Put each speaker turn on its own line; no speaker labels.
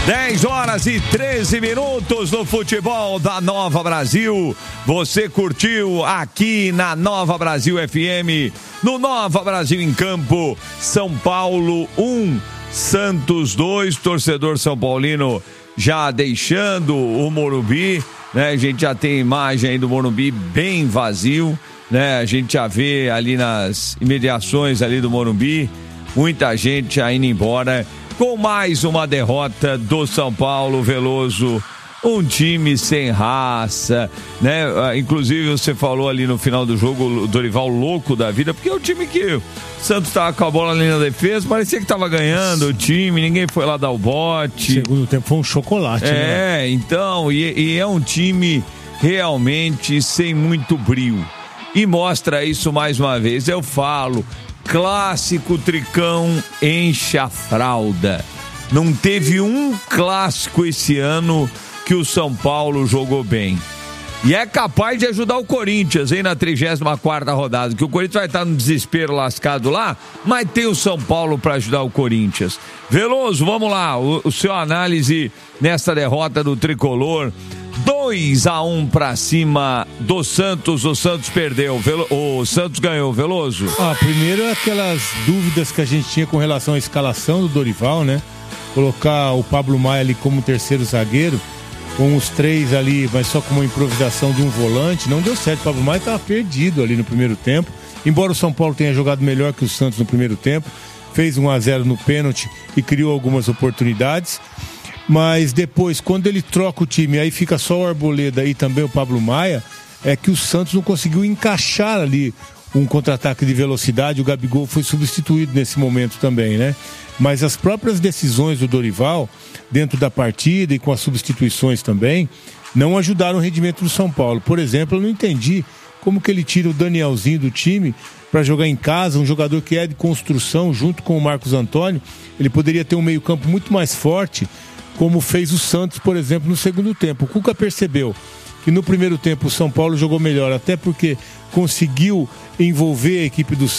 10h13 no futebol da Nova Brasil. Você curtiu aqui na Nova Brasil FM, no Nova Brasil em Campo, São Paulo 1, Santos 2, torcedor São Paulino já deixando o Morumbi, né? A gente já tem imagem aí do Morumbi bem vazio, né? A gente já vê ali nas imediações ali do Morumbi, muita gente já indo embora, com mais uma derrota do São Paulo. Veloso, um time sem raça, né? Inclusive você falou ali no final do jogo, o Dorival louco da vida, porque é o time que o Santos tava com a bola ali na defesa, parecia que tava ganhando o time, ninguém foi lá dar o bote.
Segundo tempo foi um chocolate, né?
Então, e é um time realmente sem muito brio. E mostra isso mais uma vez, eu falo, clássico Tricão enche a fralda. Não teve um clássico esse ano que o São Paulo jogou bem. E é capaz de ajudar o Corinthians, hein, na 34ª rodada, que o Corinthians vai estar no desespero lascado lá, mas tem o São Paulo para ajudar o Corinthians. Veloso, vamos lá, o seu análise nessa derrota do Tricolor. 2-1 pra cima do Santos, o Santos perdeu, o Santos ganhou, Veloso.
Primeiro aquelas dúvidas que a gente tinha com relação à escalação do Dorival, né? Colocar o Pablo Maia ali como terceiro zagueiro, com os três ali, mas só com uma improvisação de um volante, não deu certo. O Pablo Maia estava perdido ali no primeiro tempo, embora o São Paulo tenha jogado melhor que o Santos no primeiro tempo, fez 1-0 no pênalti e criou algumas oportunidades. Mas depois, quando ele troca o time, aí fica só o Arboleda e também o Pablo Maia, é que o Santos não conseguiu encaixar ali um contra-ataque de velocidade. O Gabigol foi substituído nesse momento também, né? Mas as próprias decisões do Dorival, dentro da partida e com as substituições também, não ajudaram o rendimento do São Paulo. Por exemplo, eu não entendi como que ele tira o Danielzinho do time para jogar em casa, um jogador que é de construção, junto com o Marcos Antônio. Ele poderia ter um meio-campo muito mais forte, como fez o Santos, por exemplo, no segundo tempo. O Cuca percebeu que no primeiro tempo o São Paulo jogou melhor, até porque conseguiu envolver a equipe do Santos